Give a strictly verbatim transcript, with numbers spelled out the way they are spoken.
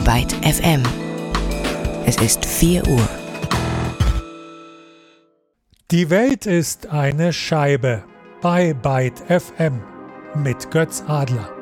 Byte F M. Es ist vier Uhr. Die Welt ist eine Scheibe bei Byte F M mit Götz Adler.